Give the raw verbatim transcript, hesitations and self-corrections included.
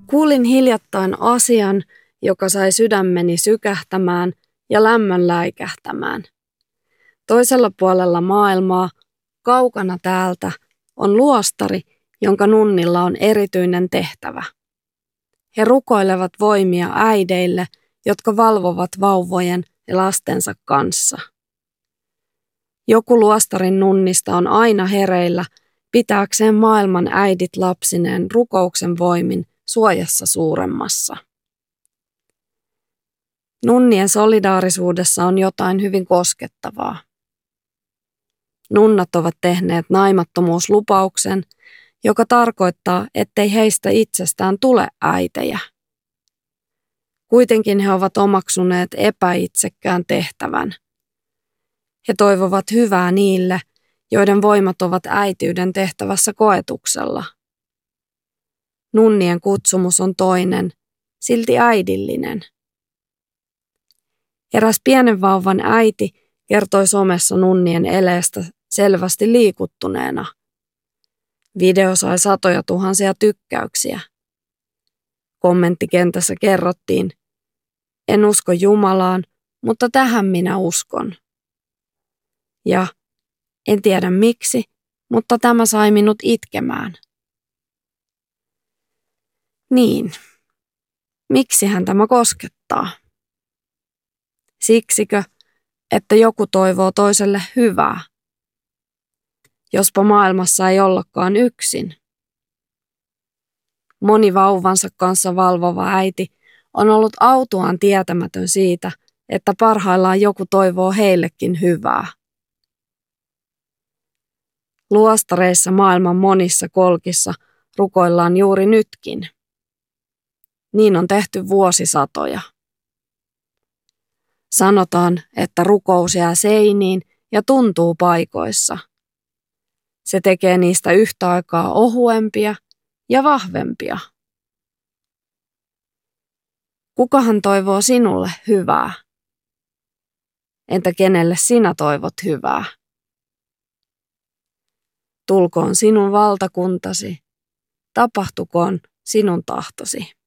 Kuulin hiljattain asian, joka sai sydämeni sykähtämään ja lämmön läikähtämään. Toisella puolella maailmaa, kaukana täältä, on luostari, jonka nunnilla on erityinen tehtävä. He rukoilevat voimia äideille, jotka valvovat vauvojen ja lastensa kanssa. Joku luostarin nunnista on aina hereillä pitääkseen maailman äidit lapsineen rukouksen voimin suojassa suuremmassa. Nunnien solidaarisuudessa on jotain hyvin koskettavaa. Nunnat ovat tehneet naimattomuuslupauksen, joka tarkoittaa, ettei heistä itsestään tule äitejä. Kuitenkin he ovat omaksuneet epäitsekkään tehtävän. He toivovat hyvää niille, joiden voimat ovat äitiyden tehtävässä koetuksella. Nunnien kutsumus on toinen, silti äidillinen. Eräs pienen vauvan äiti kertoi somessa nunnien eleestä selvästi liikuttuneena. Video sai satoja tuhansia tykkäyksiä. Kommenttikentässä kerrottiin, en usko Jumalaan, mutta tähän minä uskon. Ja en tiedä miksi, mutta tämä sai minut itkemään. Niin, miksihän tämä koskettaa? Siksikö, että joku toivoo toiselle hyvää? Jospa maailmassa ei ollakaan yksin. Moni vauvansa kanssa valvova äiti on ollut autuaan tietämätön siitä, että parhaillaan joku toivoo heillekin hyvää. Luostareissa maailman monissa kolkissa rukoillaan juuri nytkin. Niin on tehty vuosisatoja. Sanotaan, että rukous jää seiniin ja tuntuu paikoissa. Se tekee niistä yhtä aikaa ohuempia ja vahvempia. Kukahan toivoo sinulle hyvää? Entä kenelle sinä toivot hyvää? Tulkoon sinun valtakuntasi, tapahtukoon sinun tahtosi.